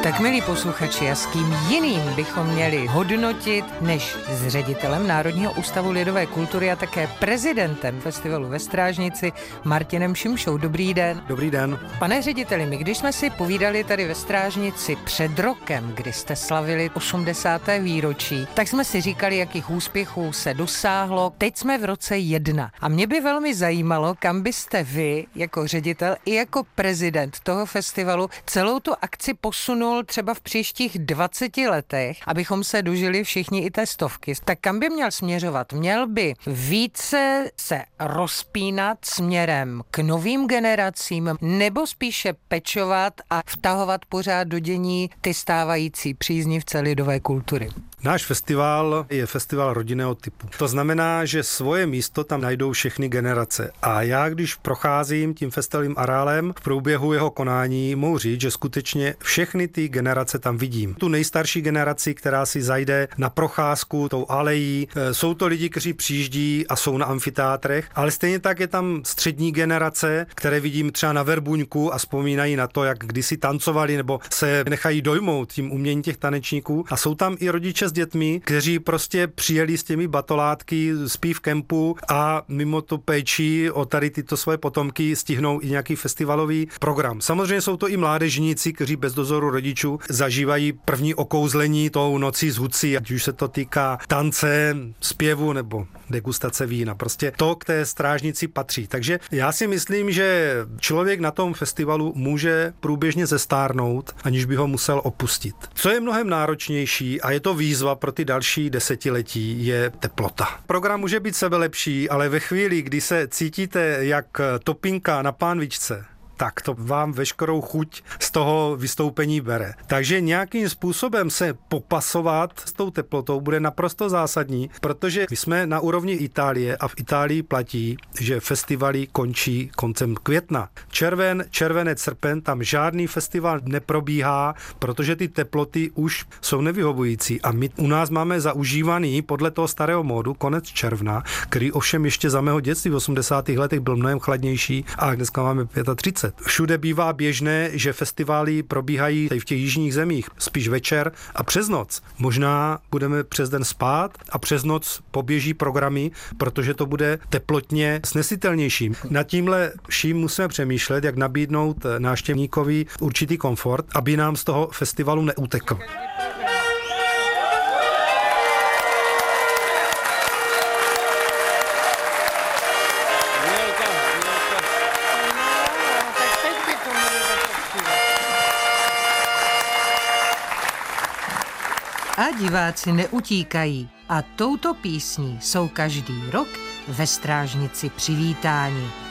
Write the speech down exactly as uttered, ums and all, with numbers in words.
Tak milí posluchači, a s kým jiným bychom měli hodnotit než s ředitelem Národního ústavu lidové kultury a také prezidentem festivalu ve Strážnici Martinem Šimšou. Dobrý den. Dobrý den. Pane řediteli, my když jsme si povídali tady ve Strážnici před rokem, kdy jste slavili osmdesáté výročí, tak jsme si říkali, jakých úspěchů se dosáhlo. Teď jsme v roce jedna. A mě by velmi zajímalo, kam byste vy jako ředitel i jako prezident toho festivalu celou tu akci posunul třeba v příštích dvaceti letech, abychom se dožili všichni i té stovky. Tak kam by měl směřovat? Měl by více se rozpínat směrem k novým generacím nebo spíše pečovat a vtahovat pořád do dění ty stávající příznivce lidové kultury? Náš festival je festival rodinného typu. To znamená, že svoje místo tam najdou všechny generace. A já, když procházím tím festivalovým areálem v průběhu jeho konání, mohu říct, že skutečně všechny ty generace tam vidím. Tu nejstarší generaci, která si zajde na procházku tou alejí, jsou to lidi, kteří přijíždí a jsou na amfiteátrech, ale stejně tak je tam střední generace, které vidím třeba na Verbuňku a vzpomínají na to, jak kdysi tancovali nebo se nechají dojmout tím umění těch tanečníků. A jsou tam i rodiče s dětmi, kteří prostě přijeli s těmi batolátky, spí v kempu a mimo tu péči o tady tyto svoje potomky stihnou i nějaký festivalový program. Samozřejmě jsou to i mládežníci, kteří bez dozoru rodičů zažívají první okouzlení tou nocí z Hucí, ať už se to týká tance, zpěvu nebo degustace vína. Prostě to k té strážnici patří. Takže já si myslím, že člověk na tom festivalu může průběžně zestárnout, aniž by ho musel opustit. Co je mnohem náročnější a je to výzva pro ty další desetiletí, je teplota. Program může být sebelepší, ale ve chvíli, kdy se cítíte jak topinka na pánvičce, tak to vám veškerou chuť z toho vystoupení bere. Takže nějakým způsobem se popasovat s tou teplotou bude naprosto zásadní, protože my jsme na úrovni Itálie a v Itálii platí, že festivaly končí koncem května. Červen, červenec, srpen, tam žádný festival neprobíhá, protože ty teploty už jsou nevyhovující a my u nás máme zaužívaný podle toho starého módu konec června, který ovšem ještě za mého dětství v osmdesátých letech byl mnohem chladnější a dneska máme třicet pět. Všude bývá běžné, že festivály probíhají v těch jižních zemích spíš večer a přes noc. Možná budeme přes den spát a přes noc poběží programy, protože to bude teplotně snesitelnější. Nad tímhle vším musíme přemýšlet, jak nabídnout návštěvníkovi určitý komfort, aby nám z toho festivalu neutekl. A diváci neutíkají a touto písní jsou každý rok ve Strážnici přivítáni.